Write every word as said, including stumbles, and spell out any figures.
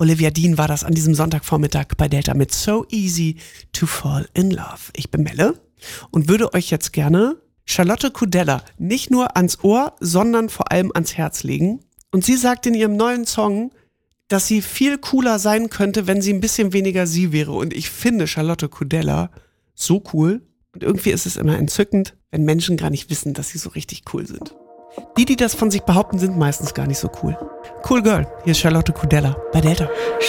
Olivia Dean war das an diesem Sonntagvormittag bei Delta mit So Easy to Fall in Love. Ich bin Melle und würde euch jetzt gerne Charlotte Kudella nicht nur ans Ohr, sondern vor allem ans Herz legen. Und sie sagt in ihrem neuen Song, dass sie viel cooler sein könnte, wenn sie ein bisschen weniger sie wäre. Und ich finde Charlotte Kudella so cool. Und irgendwie ist es immer entzückend, wenn Menschen gar nicht wissen, dass sie so richtig cool sind. Die, die das von sich behaupten, sind meistens gar nicht so cool. Cool Girl, hier ist Charlotte Kudella bei Delta.